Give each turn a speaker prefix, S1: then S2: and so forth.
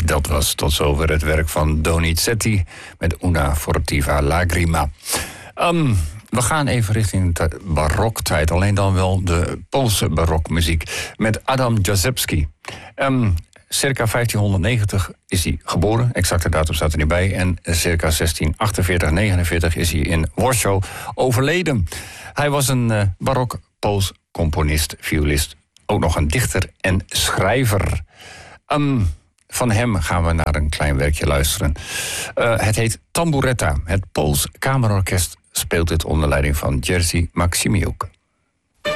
S1: Dat was tot zover het werk van Donizetti met Una Furtiva Lagrima. We gaan even richting de baroktijd, alleen dan wel de Poolse barokmuziek met Adam Jaszewski. Circa 1590 is hij geboren, exacte datum staat er niet bij. En circa 1648-49 is hij in Warschau overleden. Hij was een barok Pools componist, violist, ook nog een dichter en schrijver. Van hem gaan we naar een klein werkje luisteren. Het heet Tamburetta. Het Pools Kamerorkest speelt het onder leiding van Jerzy Maksimiuk.